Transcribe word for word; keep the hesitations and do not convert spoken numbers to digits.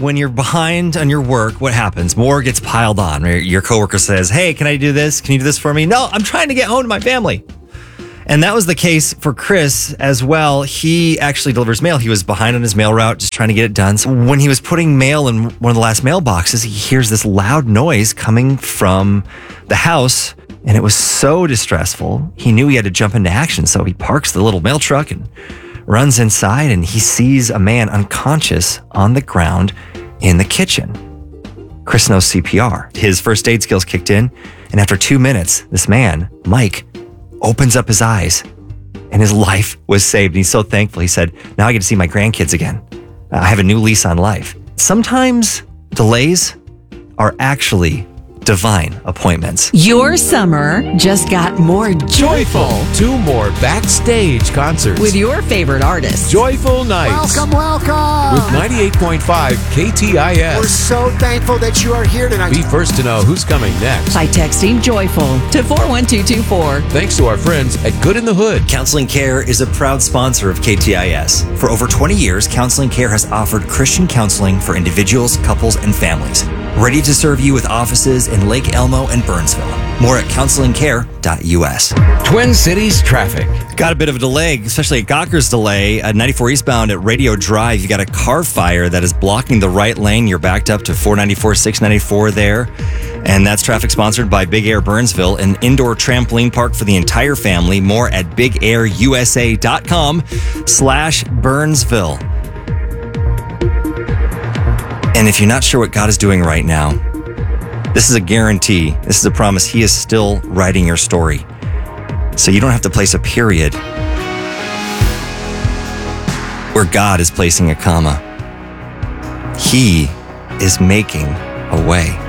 when you're behind on your work, what happens? More gets piled on. Right? Your coworker says, hey, can I do this? Can you do this for me? No, I'm trying to get home to my family. And that was the case for Chris as well. He actually delivers mail. He was behind on his mail route, just trying to get it done. So when he was putting mail in one of the last mailboxes, he hears this loud noise coming from the house. And it was so distressful, he knew he had to jump into action. So he parks the little mail truck and runs inside, and he sees a man unconscious on the ground in the kitchen. Chris knows C P R. His first aid skills kicked in, and after two minutes, this man, Mike, opens up his eyes, and his life was saved. And he's so thankful. He said, now I get to see my grandkids again. I have a new lease on life. Sometimes delays are actually divine appointments. Your summer just got more joyful. Two more backstage concerts With your favorite artists. Joyful Nights. Welcome, welcome. With ninety-eight point five K T I S. We're so thankful that you are here tonight. Be first to know who's coming next. By texting joyful to four one two two four. Thanks to our friends at Good in the Hood. Counseling Care is a proud sponsor of K T I S. For over twenty years, Counseling Care has offered Christian counseling for individuals, couples, and families. Ready to serve you with offices in Lake Elmo and Burnsville. More at counseling care dot U S. Twin Cities traffic. Got a bit of a delay, especially at Gawker's delay. At ninety-four eastbound at Radio Drive, you got a car fire that is blocking the right lane. You're backed up to four ninety-four, six ninety-four there. And that's traffic sponsored by Big Air Burnsville, an indoor trampoline park for the entire family. More at big air u s a dot com slash Burnsville. And if you're not sure what God is doing right now, this is a guarantee. This is a promise. He is still writing your story. So you don't have to place a period where God is placing a comma. He is making a way.